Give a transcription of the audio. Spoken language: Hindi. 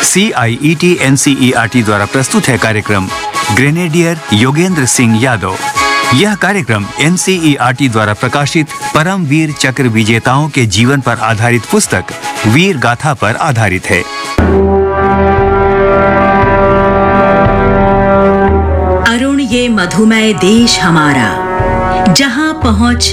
CIET NCERT द्वारा प्रस्तुत है कार्यक्रम ग्रेनेडियर योगेंद्र सिंह यादव। यह कार्यक्रम NCERT द्वारा प्रकाशित परमवीर चक्र विजेताओं के जीवन पर आधारित पुस्तक वीर गाथा पर आधारित है। अरुण ये मधुमेह देश हमारा, जहां पहुंच